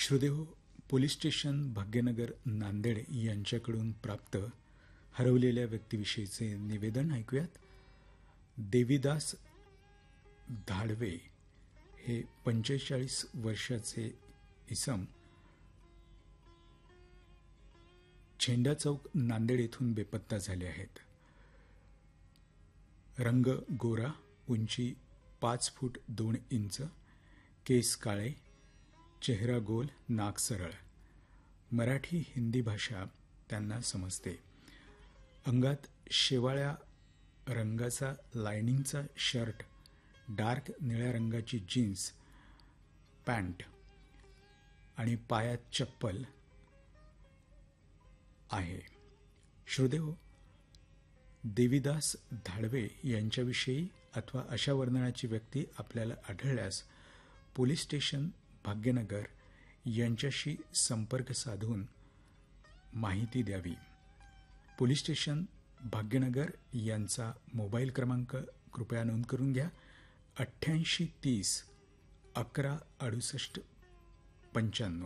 श्रोदेहो, police station Bhagyanagar Nanded यांच्याकडून प्राप्त हरवलेल्या व्यक्तीविषयीचे निवेदन ऐकूयात. देवीदास धाडवे हे 45 वर्षाचे इसम झेंडा चौक नांदेड येथून बेपत्ता झाले आहेत. रंग गोरा, उंची 5 फूट 2 इंच, केस काळे, चेहरा गोल, नाक सरळ. मराठी हिंदी भाषा त्यांना समजते. अंगात शेवाळ्या रंगाचा लायनिंगचा शर्ट, डार्क निळ्या रंगाची जीन्स पॅन्ट आणि पायात चप्पल आहे. श्रोदेहो, देवीदास धाडवे यांच्याविषयी अथवा अशा वर्णनाची व्यक्ती आपल्याला आढळल्यास पोलीस स्टेशन भाग्यनगर यांच्याशी संपर्क साधून माहिती द्यावी. पोलीस स्टेशन भाग्यनगर यांचा मोबाईल क्रमांक कृपया नोंद करून घ्या. 8830 11 68 95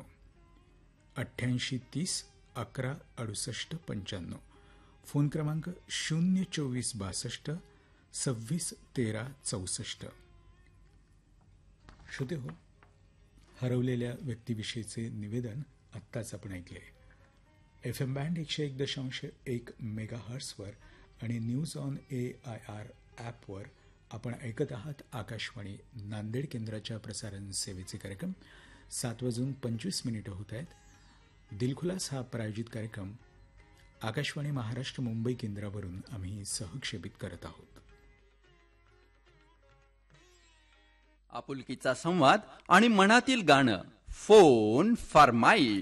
8830 11 68 95. फोन क्रमांक 024 62 26 13 64. श्रोते हो, हरवलेल्या व्यक्तीविषयीचे निवेदन आत्ताच आपण ऐकले. FM बँड 101.1 मेगाहर्ट्झवर आणि न्यूज ऑन AIR ॲपवर आपण ऐकत आहात आकाशवाणी नांदेड केंद्राच्या प्रसारण सेवेचे कार्यक्रम. 7:25 होत आहेत. दिलखुलास हा प्रायोजित कार्यक्रम आकाशवाणी महाराष्ट्र मुंबई केंद्रावरून आम्ही सहक्षेपित करत आहोत. आपुलकीचा संवाद आणि मनातील गाणं. फोन फरमाईश.